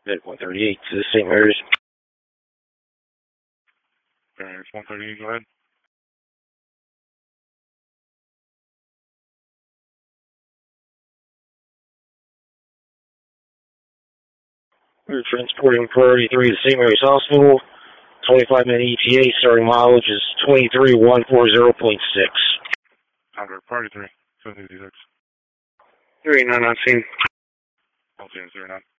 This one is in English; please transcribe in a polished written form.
Med 138 to the St. Mary's. It's 138, go ahead. We're transporting priority 3 to St. Mary's Hospital. 25-minute ETA, starting mileage is 23140.6. Contact party 3, 766. 39 on scene. I'll see you in 09.